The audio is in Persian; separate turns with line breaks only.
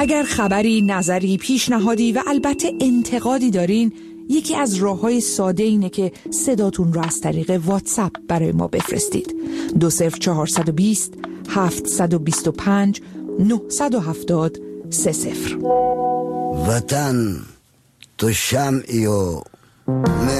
اگر خبری، نظری، پیشنهادی و البته انتقادی دارین، یکی از راه‌های ساده اینه که صداتون رو از طریق واتساپ برای ما بفرستید. 20420 725 970 30.
وطن تو شمعی و